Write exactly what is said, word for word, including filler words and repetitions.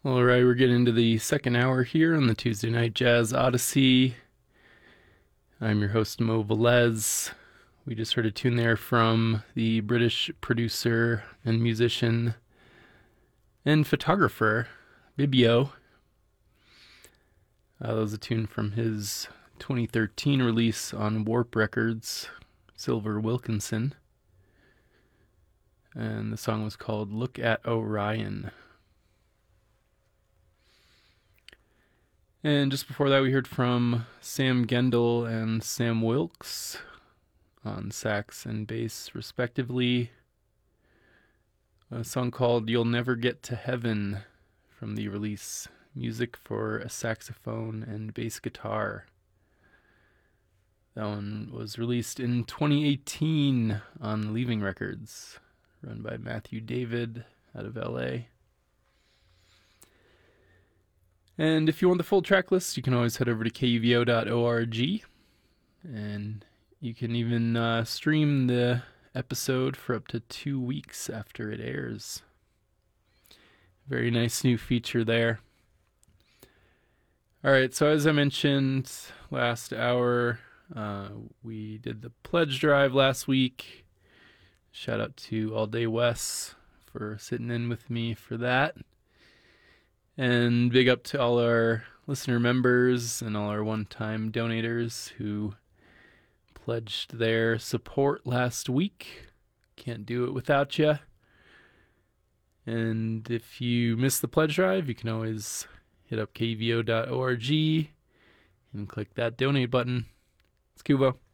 All right, we're getting into the second hour here on the Tuesday Night Jazz Odyssey. I'm your host, Mo Velez. We just heard a tune there from the British producer and musician and photographer, Bibio. Uh, that was a tune from his twenty thirteen release on Warp Records, Silver Wilkinson. And the song was called Look at Orion. And just before that, we heard from Sam Gendel and Sam Wilkes on sax and bass, respectively. A song called You'll Never Get to Heaven from the release Music for a Saxophone and Bass Guitar. That one was released in twenty eighteen on Leaving Records, run by Matthew David out of L A. And if you want the full track list, you can always head over to k u v o dot org, and you can even uh, stream the episode for up to two weeks after it airs. Very nice new feature there. All right, so as I mentioned last hour, uh, we did the pledge drive last week. Shout out to All Day Wes for sitting in with me for that. And big up to all our listener members and all our one-time donators who pledged their support last week. Can't do it without you. And if you missed the pledge drive, you can always hit up k v o dot org and click that donate button. It's Kubo.